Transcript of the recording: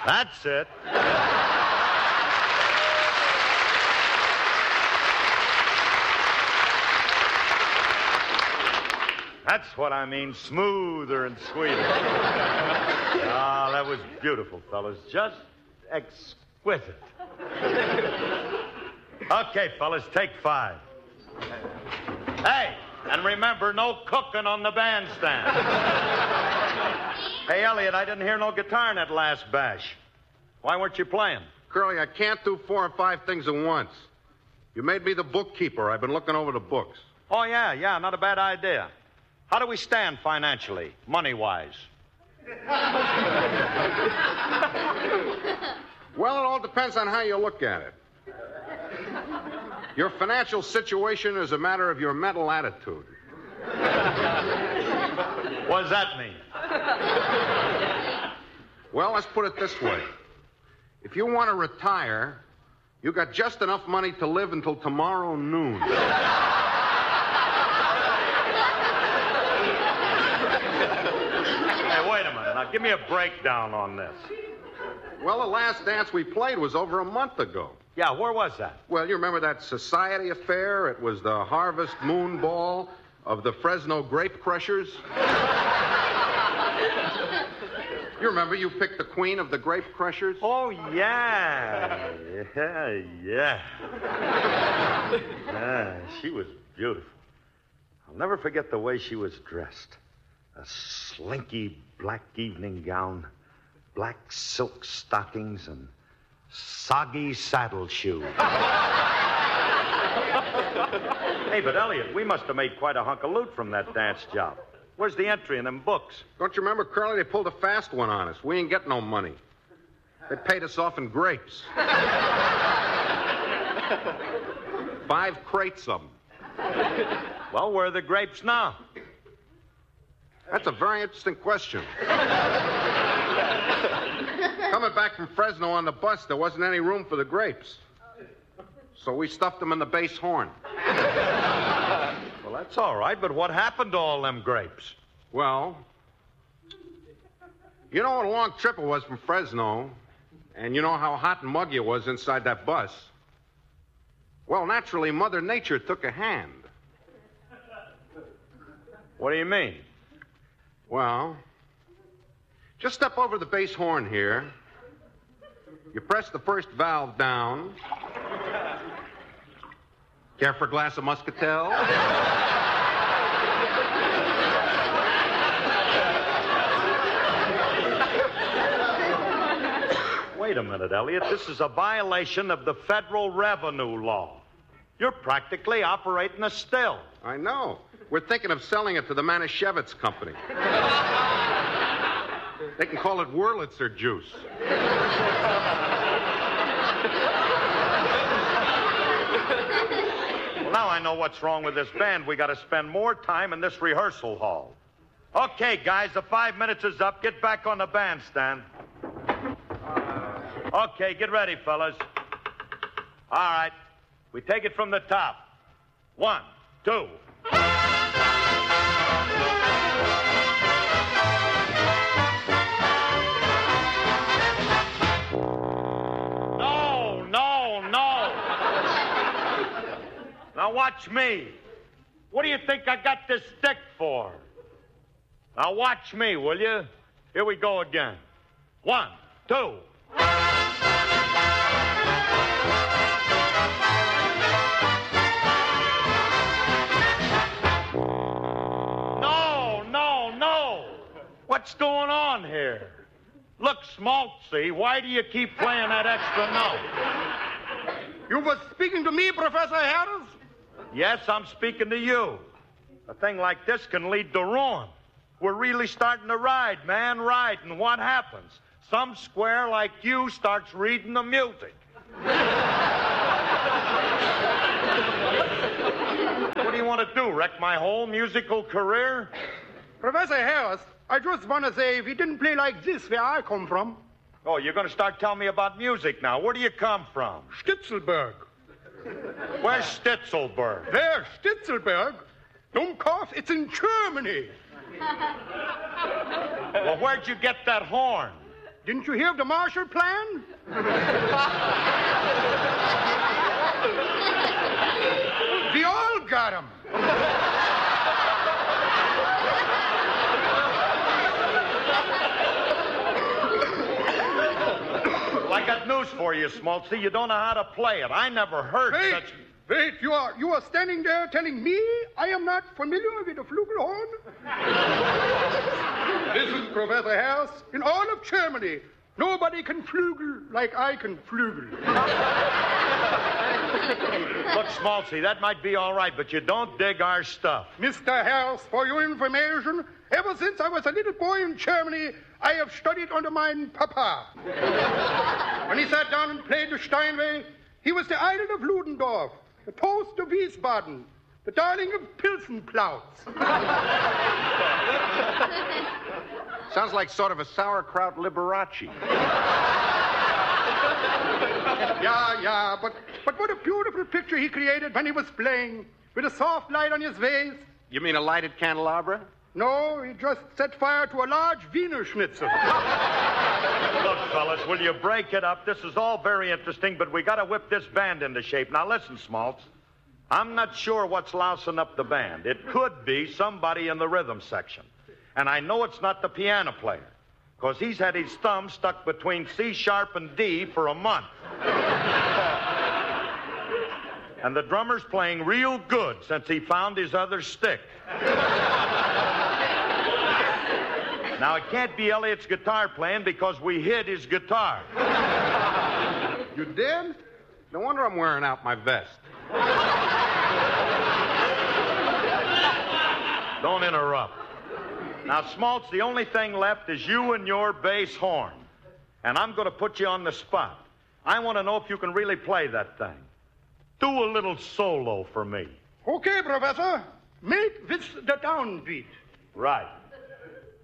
That's it. That's what I mean, smoother and sweeter. Ah, that was beautiful, fellas. Just exquisite. Okay, fellas, take 5. Hey, and remember, no cooking on the bandstand. Hey, Elliot, I didn't hear no guitar in that last bash. Why weren't you playing? Curly, I can't do 4 or 5 things at once. You made me the bookkeeper. I've been looking over the books. Oh, yeah, not a bad idea. How do we stand financially, money-wise? Well, it all depends on how you look at it. Your financial situation is a matter of your mental attitude. What does that mean? Well, let's put it this way. If you want to retire, you got just enough money to live until tomorrow noon. Wait a minute. Now, give me a breakdown on this. Well, the last dance we played was over a month ago. Yeah, where was that? Well, you remember that society affair? It was the Harvest Moon Ball of the Fresno Grape Crushers. You remember you picked the queen of the Grape Crushers? Oh, yeah. Yeah. She was beautiful. I'll never forget the way she was dressed. A slinky black evening gown, black silk stockings, and soggy saddle shoes. Hey, but Elliot, we must have made quite a hunk of loot from that dance job. Where's the entry in them books? Don't you remember, Curly? They pulled a fast one on us. We ain't get no money. They paid us off in grapes. 5 crates of them. Well, where are the grapes now? That's a very interesting question. Coming back from Fresno on the bus, there wasn't any room for the grapes. So we stuffed them in the bass horn. Well, that's all right, but what happened to all them grapes? Well, you know what a long trip it was from Fresno, and you know how hot and muggy it was inside that bus. Well, naturally, Mother Nature took a hand. What do you mean? Well, just step over the bass horn here. You press the first valve down. Care for a glass of Muscatel? Wait a minute, Elliot. This is a violation of the federal revenue law. You're practically operating a still. I know. We're thinking of selling it to the Manischewitz Company. They can call it Wurlitzer juice. Well, now I know what's wrong with this band. We got to spend more time in this rehearsal hall. Okay, guys, the 5 minutes is up. Get back on the bandstand. Okay, get ready, fellas. All right. We take it from the top. 1, 2. No. Now watch me. What do you think I got this stick for? Now watch me, will you? Here we go again. 1, 2. No. What's going on here? Look, Schmaltzy, why do you keep playing that extra note? You were speaking to me, Professor Harris? Yes, I'm speaking to you. A thing like this can lead to ruin. We're really starting to ride, man, ride. And what happens? Some square like you starts reading the music. What do you want to do, wreck my whole musical career? Professor Harris, I just want to say, if you didn't play like this where I come from... Oh, you're going to start telling me about music now. Where do you come from? Stitzelberg. Where's Stitzelberg? There, Stitzelberg. Don't cough, it's in Germany. Well, where'd you get that horn? Didn't you hear of the Marshall Plan? We all got 'em. Well, I got news for you, Smoltzy. You don't know how to play it. I never heard such... Wait, you are standing there telling me I am not familiar with the flugelhorn? Listen, Professor Harris, in all of Germany, nobody can flugel like I can flugel. Look, Smoltzy, that might be all right, but you don't dig our stuff. Mr. Harris, for your information, ever since I was a little boy in Germany, I have studied under my papa. When he sat down and played the Steinway, he was the idol of Ludendorff, the toast of Wiesbaden, the darling of Pilsenplautz. Sounds like sort of a sauerkraut Liberace. Yeah, but what a beautiful picture he created when he was playing, with a soft light on his face. You mean a lighted candelabra? No, he just set fire to a large Wiener Schnitzel. Look, fellas, will you break it up? This is all very interesting, but we got to whip this band into shape. Now, listen, Smaltz. I'm not sure what's lousing up the band. It could be somebody in the rhythm section. And I know it's not the piano player, because he's had his thumb stuck between C sharp and D for a month. And the drummer's playing real good since he found his other stick. Now, it can't be Elliot's guitar playing because we hid his guitar. You did? No wonder I'm wearing out my vest. Don't interrupt. Now, Smaltz, the only thing left is you and your bass horn. And I'm going to put you on the spot. I want to know if you can really play that thing. Do a little solo for me. Okay, Professor. Make this the downbeat. Right.